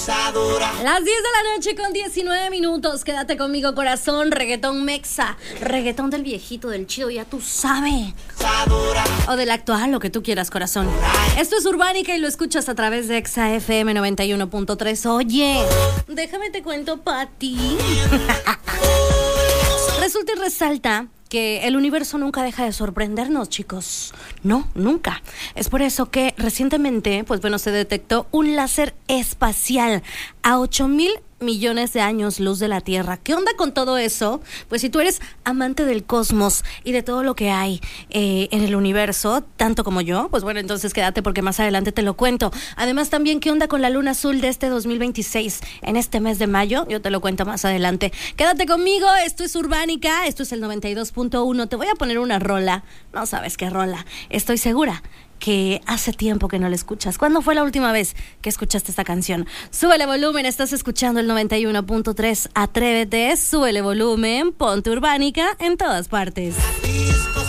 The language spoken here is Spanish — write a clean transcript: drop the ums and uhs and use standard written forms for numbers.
Las 10 de la noche con 19 minutos. Quédate conmigo, corazón. Reggaetón mexa. Reggaetón del viejito, del chido, ya tú sabes. O del actual, lo que tú quieras, corazón. Esto es Urbánica y lo escuchas a través de Exa FM 91.3. Oye, déjame te cuento, Pati. Resulta y resalta que el universo nunca deja de sorprendernos, chicos. No, nunca. Es por eso que recientemente, se detectó un láser espacial a 8,000 millones de años luz de la Tierra. ¿Qué onda con todo eso? Pues si tú eres amante del cosmos y de todo lo que hay en el universo, tanto como yo, entonces quédate porque más adelante te lo cuento. Además también, ¿qué onda con la luna azul de este 2026 en este mes de mayo? Yo te lo cuento más adelante. Quédate conmigo, esto es Urbánica, esto es el 92.1. Te voy a poner una rola, no sabes qué rola, estoy segura que hace tiempo que no la escuchas. ¿Cuándo fue la última vez que escuchaste esta canción? Súbele volumen, estás escuchando el 91.3. Atrévete, súbele volumen, ponte Urbánica en todas partes.